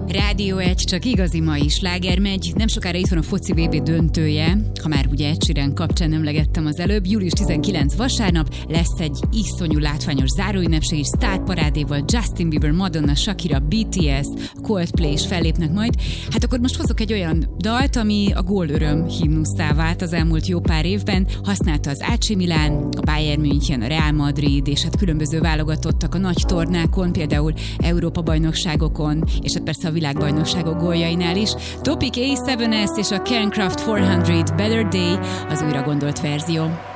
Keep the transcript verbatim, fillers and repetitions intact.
Rádió egy, csak igazi mai sláger megy. Nem sokára itt van a foci vé bé döntője, ha már ugye Ed Sheeran kapcsán emlegettem az előbb. július tizenkilencedike vasárnap lesz egy iszonyú látványos záróünnepség is, sztárparádéval, Justin Bieber, Madonna, Shakira, bé té es, Coldplay is fellépnek majd. Hát akkor most hozok egy olyan dalt, ami a gólöröm himnusztá vált az elmúlt jó pár évben. Használta az á cé Milán, a Bayern München, a Real Madrid, és hát különböző válogatottak a nagy tornákon, például Európa-bajnokságokon, és hát persze a világbajnokságok góljainál is. Topic á hét es és a Cairncraft négyszáz Better Day az újra gondolt verzió.